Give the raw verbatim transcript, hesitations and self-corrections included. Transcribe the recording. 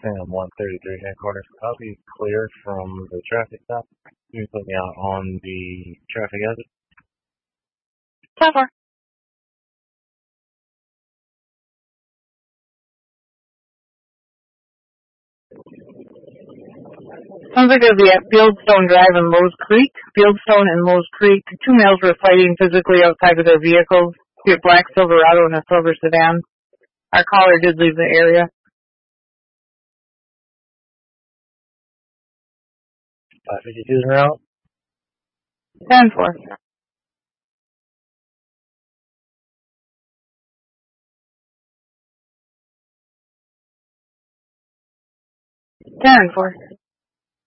Sam one thirty-three headquarters. I'll be clear from the traffic stop. You can put me out on the traffic exit. ten four. Sounds like it'll be at Fieldstone Drive and Lowe's Creek. Fieldstone and Lowe's Creek. Two males were fighting physically outside of their vehicles. A black Silverado and a silver sedan. Our caller did leave the area. five fifty-two is around. ten four. ten four.